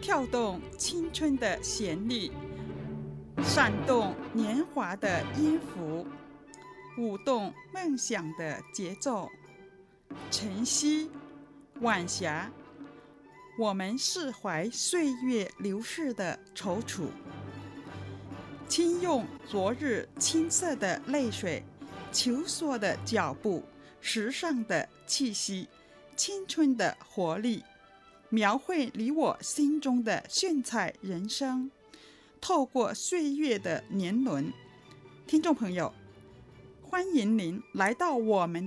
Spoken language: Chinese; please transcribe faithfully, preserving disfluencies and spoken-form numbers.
跳动青春的旋律，闪动年华的音符，舞动梦想的节奏。晨曦，晚霞，我们释怀岁月流逝的踌躇，轻用昨日青涩的泪水，求索的脚步，时尚的气息，青春的活力，描绘你我心中的炫彩人生。透过岁月的年轮，听众朋友，欢迎您来到我们